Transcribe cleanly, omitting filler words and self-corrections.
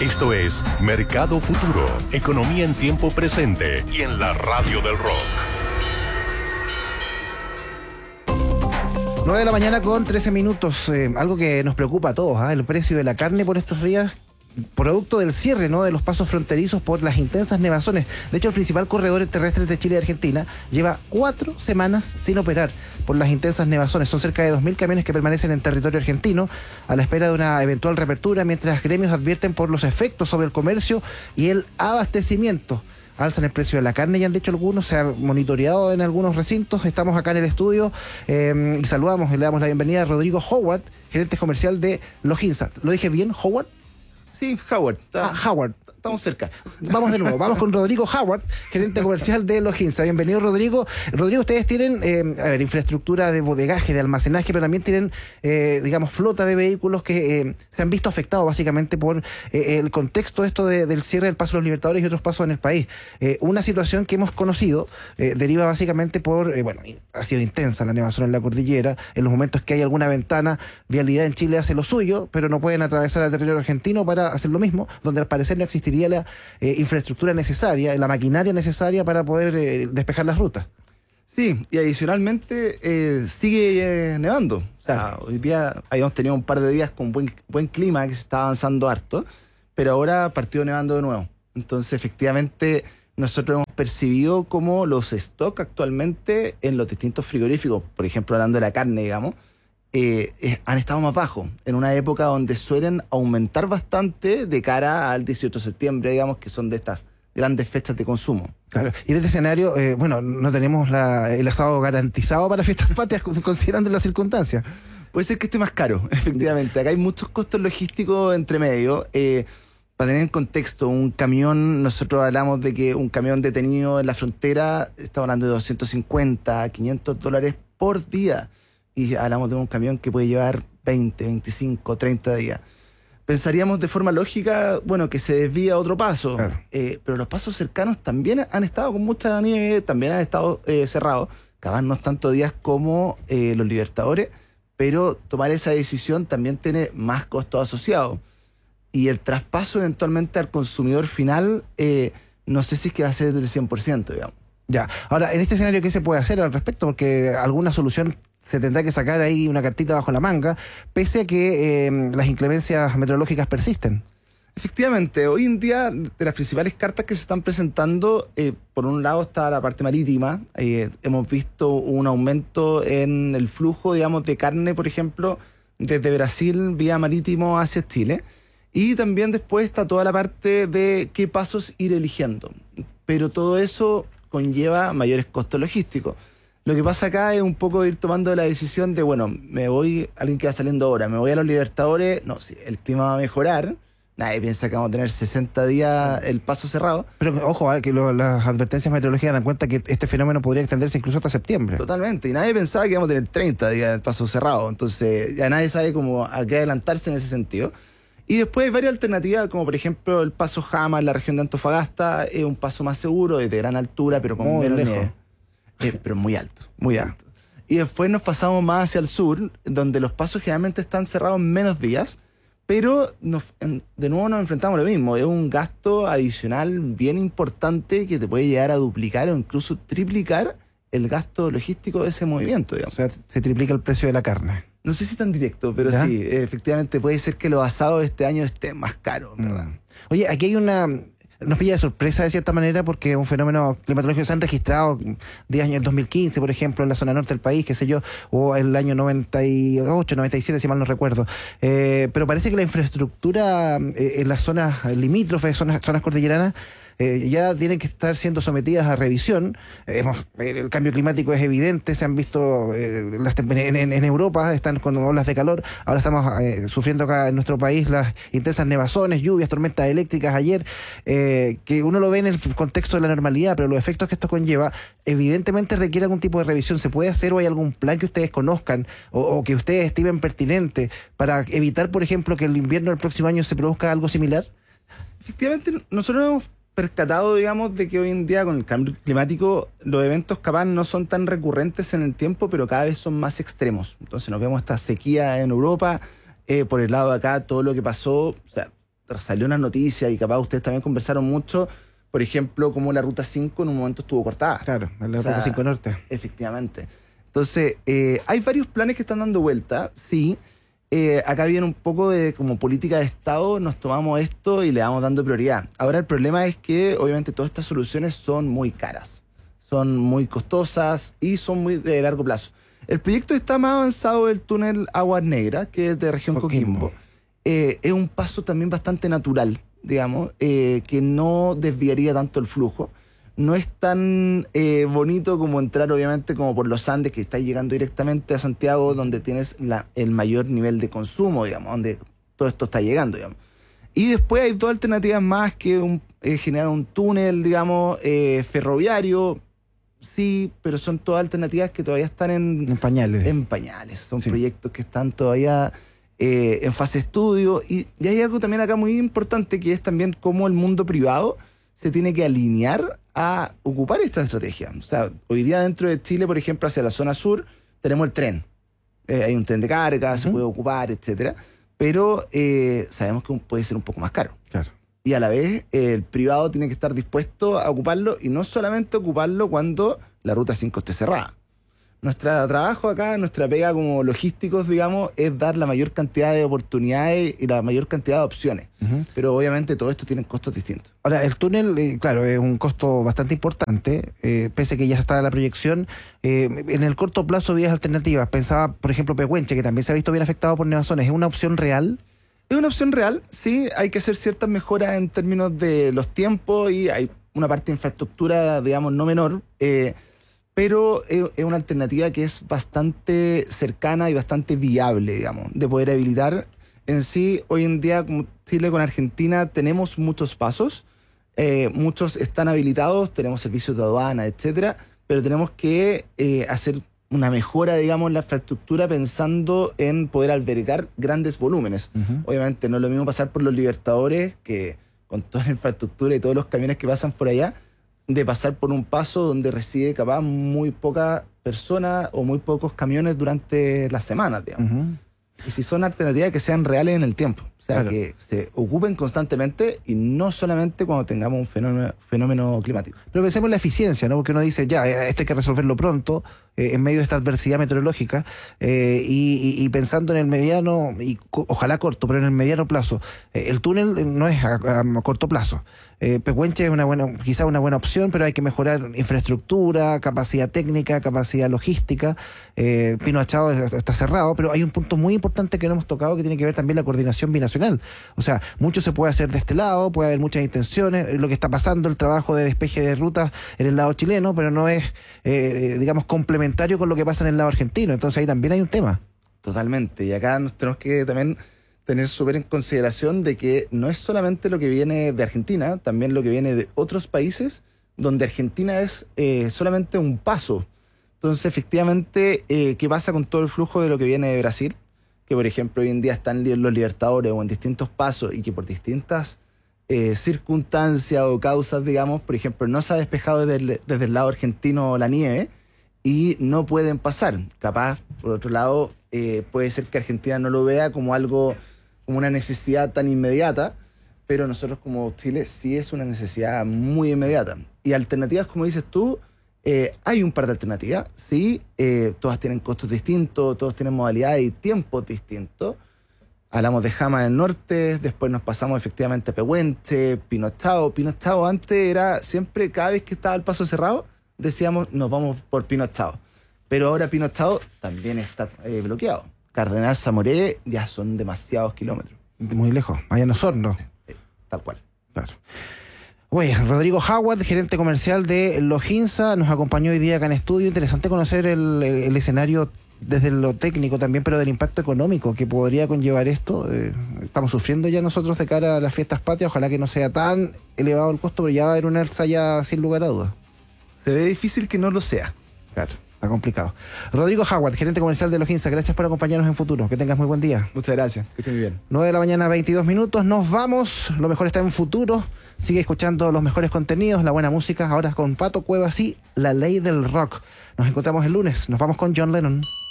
Esto es Mercado Futuro, economía en tiempo presente y en la radio del rock. 9 de la mañana con 13 minutos. Algo que nos preocupa a todos, el precio de la carne por estos días, producto del cierre, ¿no?, de los pasos fronterizos por las intensas nevazones. De hecho, el principal corredor terrestre de Chile y Argentina lleva 4 semanas sin operar por las intensas nevazones. Son cerca de 2.000 camiones que permanecen en territorio argentino a la espera de una eventual reapertura, mientras gremios advierten por los efectos sobre el comercio y el abastecimiento. Alzan el precio de la carne, ya han dicho algunos, se ha monitoreado en algunos recintos. Estamos acá en el estudio y saludamos y le damos la bienvenida a Rodrigo Howard, gerente comercial de Loginsa. ¿Lo dije bien, Howard? Sí, Howard. Howard. Estamos cerca. Vamos de nuevo, vamos con Rodrigo Howard, gerente comercial de Loginsa. Bienvenido, Rodrigo. Rodrigo, ustedes tienen infraestructura de bodegaje, de almacenaje, pero también tienen, flota de vehículos que se han visto afectados básicamente por el contexto del cierre del Paso de los Libertadores y otros pasos en el país. Una situación que hemos conocido deriva básicamente por, ha sido intensa la nevazón en la cordillera. En los momentos que hay alguna ventana, Vialidad en Chile hace lo suyo, pero no pueden atravesar el territorio argentino para hacer lo mismo, donde al parecer no existiría la infraestructura necesaria, la maquinaria necesaria para poder despejar las rutas. Sí, y adicionalmente sigue nevando. O sea, hoy día habíamos tenido un par de días con buen clima, que se está avanzando harto, pero ahora partió nevando de nuevo. Entonces, efectivamente, nosotros hemos percibido como los stocks actualmente en los distintos frigoríficos, por ejemplo, hablando de la carne, digamos, han estado más bajos, en una época donde suelen aumentar bastante de cara al 18 de septiembre, digamos, que son de estas grandes fechas de consumo. Claro. Y en este escenario, no tenemos el asado garantizado para fiestas patrias, considerando las circunstancias. Puede ser que esté más caro, efectivamente. Acá hay muchos costos logísticos entre medio. Para tener en contexto, un camión, nosotros hablamos de que un camión detenido en la frontera, estamos hablando de 250, $500 por día. Y hablamos de un camión que puede llevar 20, 25, 30 días. Pensaríamos de forma lógica, que se desvía a otro paso. Claro. Pero los pasos cercanos también han estado con mucha nieve, también han estado cerrados. Capaz no tantos días como los Libertadores, pero tomar esa decisión también tiene más costos asociados. Y el traspaso eventualmente al consumidor final, no sé si es que va a ser del 100%, digamos. Ya. Ahora, en este escenario, ¿qué se puede hacer al respecto? Porque alguna solución se tendrá que sacar ahí, una cartita bajo la manga, pese a que las inclemencias meteorológicas persisten. Efectivamente, hoy en día, de las principales cartas que se están presentando, por un lado está la parte marítima. Hemos visto un aumento en el flujo, de carne, por ejemplo, desde Brasil vía marítimo hacia Chile. Y también después está toda la parte de qué pasos ir eligiendo. Pero todo eso conlleva mayores costos logísticos. Lo que pasa acá es un poco ir tomando la decisión de, me voy, alguien que va saliendo ahora, me voy a los Libertadores, no, si el clima va a mejorar, nadie piensa que vamos a tener 60 días el paso cerrado. Pero ojo, que las advertencias meteorológicas dan cuenta que este fenómeno podría extenderse incluso hasta septiembre. Totalmente, y nadie pensaba que íbamos a tener 30 días el paso cerrado, entonces ya nadie sabe cómo a qué adelantarse en ese sentido. Y después hay varias alternativas, como por ejemplo el paso Jama en la región de Antofagasta, es un paso más seguro, de gran altura, pero con menos nieve. Pero muy alto, muy alto. Y después nos pasamos más hacia el sur, donde los pasos generalmente están cerrados menos días, pero de nuevo nos enfrentamos a lo mismo. Es un gasto adicional bien importante que te puede llegar a duplicar o incluso triplicar el gasto logístico de ese movimiento, digamos. O sea, se triplica el precio de la carne. No sé si tan directo, pero ¿ya? Sí, efectivamente puede ser que los asados este año estén más caros, ¿verdad? Oye, aquí hay nos pilla de sorpresa de cierta manera, porque es un fenómeno climatológico que se han registrado días en el 2015, por ejemplo, en la zona norte del país, qué sé yo, o el año 98, 97, si mal no recuerdo. Pero parece que la infraestructura en las zonas limítrofes, zonas cordilleranas, ya tienen que estar siendo sometidas a revisión. El cambio climático es evidente, se han visto en Europa, están con olas de calor. Ahora estamos sufriendo acá en nuestro país las intensas nevazones, lluvias, tormentas eléctricas ayer, que uno lo ve en el contexto de la normalidad, pero los efectos que esto conlleva evidentemente requiere algún tipo de revisión. ¿Se puede hacer o hay algún plan que ustedes conozcan o que ustedes estimen pertinente para evitar, por ejemplo, que el invierno del próximo año se produzca algo similar? Efectivamente, nosotros hemos percatado, de que hoy en día con el cambio climático los eventos capaz no son tan recurrentes en el tiempo, pero cada vez son más extremos. Entonces nos vemos esta sequía en Europa, por el lado de acá todo lo que pasó, salió una noticia y capaz ustedes también conversaron mucho, por ejemplo, como la Ruta 5 en un momento estuvo cortada. Claro, en la Ruta 5 Norte. Efectivamente. Entonces, hay varios planes que están dando vuelta, sí. Acá viene un poco de como política de Estado, nos tomamos esto y le vamos dando prioridad. Ahora el problema es que obviamente todas estas soluciones son muy caras, son muy costosas y son muy de largo plazo. El proyecto está más avanzado del túnel Aguas Negras, que es de región Coquimbo. Es un paso también bastante natural, digamos, que no desviaría tanto el flujo. No es tan bonito como entrar, obviamente, como por los Andes, que está llegando directamente a Santiago, donde tienes el mayor nivel de consumo, digamos, donde todo esto está llegando, digamos. Y después hay dos alternativas más, que generar un túnel, digamos, ferroviario, sí, pero son todas alternativas que todavía están en pañales. En pañales. Son proyectos que están todavía en fase de estudio. Y hay algo también acá muy importante, que es también cómo el mundo privado se tiene que alinear a ocupar esta estrategia. O sea, hoy día dentro de Chile, por ejemplo, hacia la zona sur, tenemos el tren. Hay un tren de carga, se puede ocupar, etcétera. Pero sabemos que puede ser un poco más caro. Claro. Y a la vez, el privado tiene que estar dispuesto a ocuparlo, y no solamente ocuparlo cuando la Ruta 5 esté cerrada. Nuestro trabajo acá, nuestra pega como logísticos, digamos, es dar la mayor cantidad de oportunidades y la mayor cantidad de opciones. Pero obviamente todo esto tiene costos distintos. Ahora, el túnel, claro, es un costo bastante importante, pese a que ya está la proyección. En el corto plazo, vías alternativas. Pensaba, por ejemplo, Pehuenche, que también se ha visto bien afectado por nevazones. ¿Es una opción real? Es una opción real, sí. Hay que hacer ciertas mejoras en términos de los tiempos, y hay una parte de infraestructura, digamos, no menor. Pero es una alternativa que es bastante cercana y bastante viable, digamos, de poder habilitar. En sí, hoy en día, como Chile con Argentina, tenemos muchos pasos, muchos están habilitados, tenemos servicios de aduana, etcétera, pero tenemos que hacer una mejora, digamos, en la infraestructura, pensando en poder albergar grandes volúmenes. Obviamente no es lo mismo pasar por los Libertadores, que con toda la infraestructura y todos los camiones que pasan por allá, de pasar por un paso donde reside capaz muy poca persona o muy pocos camiones durante las semanas, digamos. Y si son alternativas que sean reales en el tiempo, o sea, claro, que se ocupen constantemente y no solamente cuando tengamos un fenómeno climático. Pero pensemos en la eficiencia, ¿no? Porque uno dice, ya, esto hay que resolverlo pronto, en medio de esta adversidad meteorológica, y pensando en el mediano, y ojalá corto, pero en el mediano plazo. El túnel no es a corto plazo. Pehuenche es quizá una buena opción, pero hay que mejorar infraestructura, capacidad técnica, capacidad logística. Pino Achado está cerrado, pero hay un punto muy importante que no hemos tocado, que tiene que ver también la coordinación binacional. O sea, mucho se puede hacer de este lado, puede haber muchas intenciones, lo que está pasando, el trabajo de despeje de rutas en el lado chileno, pero no es, digamos, complementario con lo que pasa en el lado argentino. Entonces ahí también hay un tema. Totalmente, y acá nos tenemos que también tener súper en consideración de que no es solamente lo que viene de Argentina, también lo que viene de otros países, donde Argentina es solamente un paso. Entonces, efectivamente, ¿qué pasa con todo el flujo de lo que viene de Brasil? Que, por ejemplo, hoy en día están los Libertadores o en distintos pasos, y que por distintas circunstancias o causas, digamos, por ejemplo, no se ha despejado desde el lado argentino la nieve y no pueden pasar. Capaz, por otro lado, puede ser que Argentina no lo vea como algo, como una necesidad tan inmediata, pero nosotros como Chile sí es una necesidad muy inmediata. Y alternativas, como dices tú, hay un par de alternativas, sí, todas tienen costos distintos, todos tienen modalidades y tiempos distintos. Hablamos de Jama en el norte, después nos pasamos efectivamente a Pehuenche, Pino Achado. Pino Achado antes era siempre, cada vez que estaba el paso cerrado, decíamos nos vamos por Pino Achado. Pero ahora Pino Achado también está bloqueado. Cardenal Zamoré ya son demasiados kilómetros. Muy lejos, allá en Osorno. Tal cual. Claro. Oye, Rodrigo Howard, gerente comercial de Loginsa, nos acompañó hoy día acá en estudio. Interesante conocer el escenario desde lo técnico también, pero del impacto económico que podría conllevar esto. Estamos sufriendo ya nosotros de cara a las fiestas patrias. Ojalá que no sea tan elevado el costo, pero ya va a haber una alza ya sin lugar a dudas. Se ve difícil que no lo sea. Claro, está complicado. Rodrigo Howard, gerente comercial de Loginsa, gracias por acompañarnos en Futuro. Que tengas muy buen día. Muchas gracias, que estén bien. 9 de la mañana, 22 minutos. Nos vamos. Lo mejor está en Futuro. Sigue escuchando los mejores contenidos, la buena música. Ahora con Pato Cuevas y La Ley del Rock. Nos encontramos el lunes. Nos vamos con John Lennon.